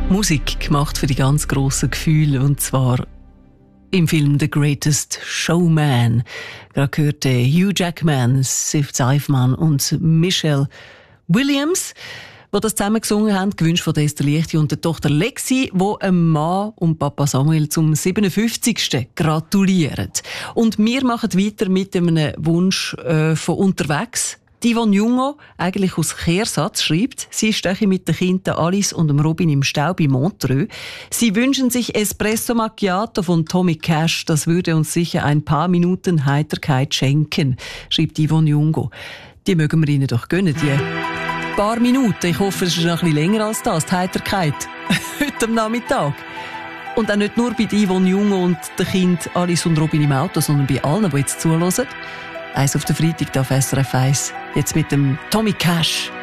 Musik gemacht für die ganz grossen Gefühle, und zwar im Film «The Greatest Showman». Gerade gehörte Hugh Jackman, Sif Seifman und Michelle Williams, die das zusammen gesungen haben, gewünscht von Esther Liechti und der Tochter Lexi, die einem Mann und Papa Samuel zum 57. gratulieren. Und wir machen weiter mit einem Wunsch von unterwegs. Die Yvonne Jungo, eigentlich aus Kehrsatz, schreibt, sie stehe mit den Kindern Alice und dem Robin im Stau bei Montreux. Sie wünschen sich Espresso Macchiato von Tommy Cash. Das würde uns sicher ein paar Minuten Heiterkeit schenken, schreibt Yvonne Jungo. Die mögen wir ihnen doch gönnen, die paar Minuten. Ich hoffe, es ist noch ein bisschen länger als das, die Heiterkeit. Heute am Nachmittag. Und auch nicht nur bei Yvonne Jungo und den Kindern Alice und Robin im Auto, sondern bei allen, die jetzt zuhören. Eins auf den Freitag auf SRF 1. Jetzt mit dem Tommy Cash.